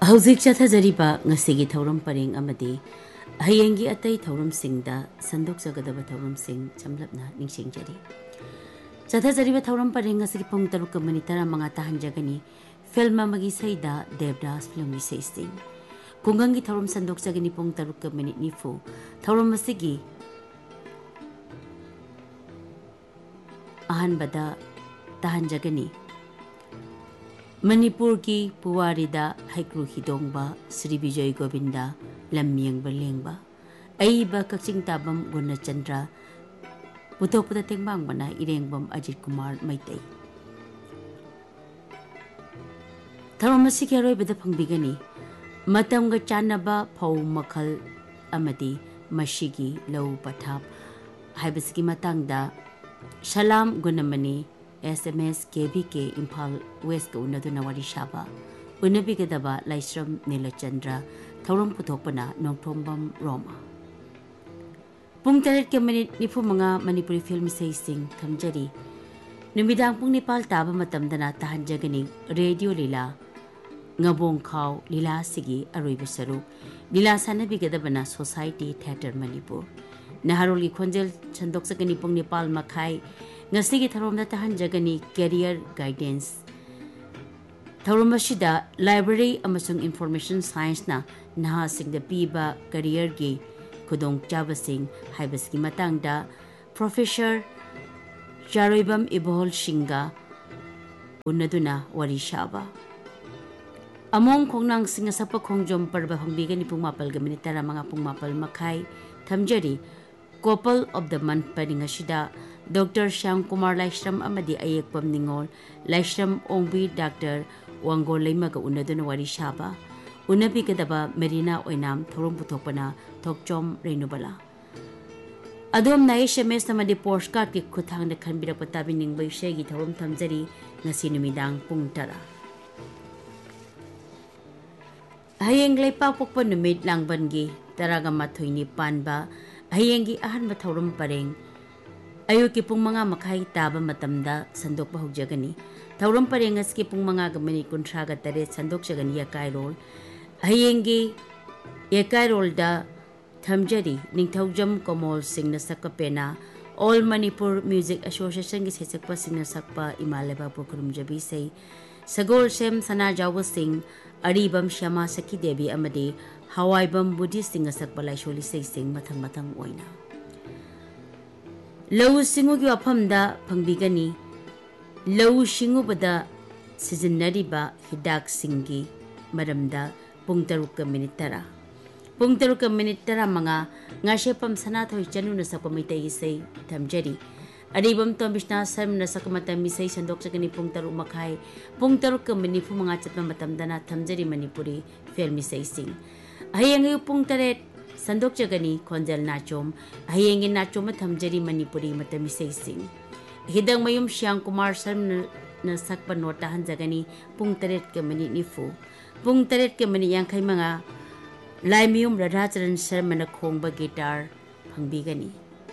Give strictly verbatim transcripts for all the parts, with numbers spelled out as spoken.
हौजिक चथजरीबा ngasiगी thauram pareng amadi hayengi atai thauram singda sandok jagadaba thauram sing chamlapna ningsingjari चथजरीबा thauram pareng ngasigi pung taruk kamani tara manga tahanjagani film amagi saida devdas film mi saisting kungangi thauram sandok jagani pung taruk kamani nifu thauram masigi ahan bada tahanjagani Manipur की पुवारीदा हाइक्रू हिदोंबा श्री विजय गोविंदा लम्यंगबा लेंगबा अईबा कक्चिंग ताबम गुणचंद्र पुथोपुदा तेंबांगबना इरेंगबम अजित कुमार मैतई थरोमसी के रोइबदा फंगबिगनी मतंग चानबा फौ मखल अमदी मशीगी लौ पठाप हाइबसकी मतंगदा सलाम गुणमनी S M S के भी के Imphal waste को उन्नदुना वारी शाबा उन्नबिगदबा लाइश्रम नीलचंद्र थौरम पुथोकपना नोंथोंबम रोमा पुंग तरेट के मिनिट निफु मंगा मणिपुरी फिल्म सेसिंग थमजरी नुमिदांग पुंग निपाल ताबा मतमदना तहंजगनी रेडियो लीला ngabong khaw लीला सिगी अरोइब सरुक लीला सानबिगदबना society theatre Manipur नहारोली खोंजेल छंदोकसगनी Pung Nepal मखाई ngasi tharom da tahan jagani career guidance tharom asida library amasung information science na naha sing da piba career gi khudong chaba sing haibas ki matang da professor charoibam ibol singa unaduna wari shaba among khongnang singa sapa khongjom parba hongbigani pungmapal gamini tara manga pungmapal makhai thamjari couple of the month paring asida Doctor Shyam Kumar Laishram amadi ayekpam ningol Laishram ongbi Doctor Wangol Leimaga unaduna wari shaba unabi kadaba Marina oinam thorom puthokpana thokchom renubala adom nai sms namadi postcard ki khuthang na khanbira patabi ningbai shegi thorom thamjari ngasi numidang pung tara hayeng leipa pokpa numit langbangi taraga mathoini panba hayengi ahan ba thorom pareng ayo ki pung manga makhai taba matamda sandok ba hogjagani thauram parengas ki pung manga gamani kunthra ga tare sandok jagani ya kairol hayengi ya kairol da thamjari ningthaujam komol singh na sakapena all manipur music association gi sechakpa singh na sakpa imaleba pokrum jabi sei sagol sem sana jawa singh aribam shama saki devi amade hawaibam budi singh sakpa laisholi sei singh mathang mathang oina lau singu ki wafamda pangbigani lau singu bada sizinariba hidak singi maramda pung taruka minit tara pung taruka minit tara manga ngashe pam sana thoi chanu na sakamita isai thamjari aribam to bishna sam na sakamata misai sandok chakani pung taru makhai pung taruka mini fu manga chatma matamdana thamjari manipuri film misai sing hayangi pung taret sandok jagani khonjal nachom hayengi nachom thamjari manipuri matami seising hidang mayum shyam kumar sarm na sakpa nota hanjagani pung taret ke mani nifu pung taret ke mani yangkhai manga laimiyum radhacharan sarma na khongba guitar phangbigani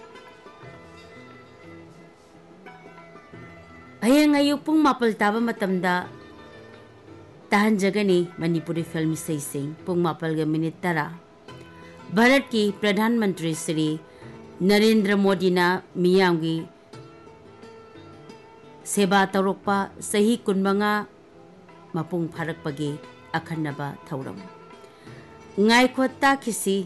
hayeng ayu pung mapal taba matamda tahanjagani manipuri film seising pung mapal ga minute tara Bharat की प्रधानमंत्री श्री नरेंद्र मोदी ना मियांगी सेवा तौरपा सही कुनमंगा मपुंग फारकपगी अखन्नबा थौरम ngaikhotta khisi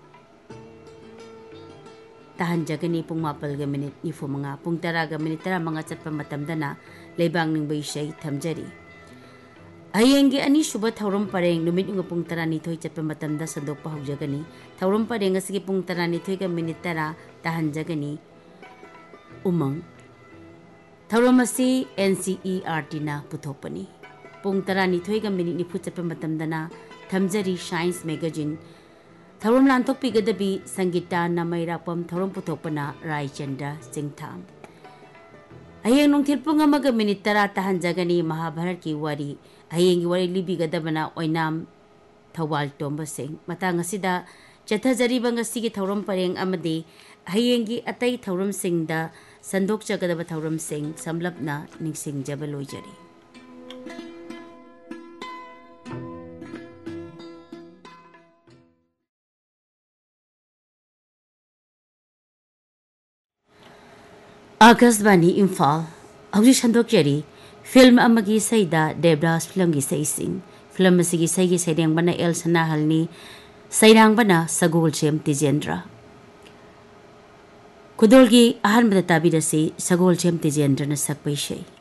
tahan jagani pung mapal ga minute nifu manga pung tara ga minute tara manga chatpa matamdana leibang ningbai shai thamjari hayengi ani suba thauram pareng numit unga pung tarani thoi chatpa matamda sandok pa hogjagani thauram pareng asigi pung tarani thoi ga minute tara tahan jagani umang thauram asi N C E R T na puthopani pung tarani thoi ga minute nifu chatpa matamdana thamjari science magazine thauram lanthok pi gadabi sangita na mairakpam thauram puthopana Rai Chandra Singtham hayeng nongthil pung amaga minute tara tahan jagani Mahabharat ki wari hayengi wari libigadabana oinam thawal tomba sing matang asida chathajariba ngasigi thauram pareng amadi hayengi atai thauram singda sandok jagadaba thauram sing samlapna ningsing jaba loijari Akashvani Imphal हौजी संदोक्चरी film अमगी सैदा Devdas film की sensing film असिगी saggy सैरेंगबना L सनाहलनी सैरांगबना सगोलचेम तिजेंद्र खुदोलगी अहनबदा ताबिरसी सगोलचेम तिजेंद्रना सक्पै इसै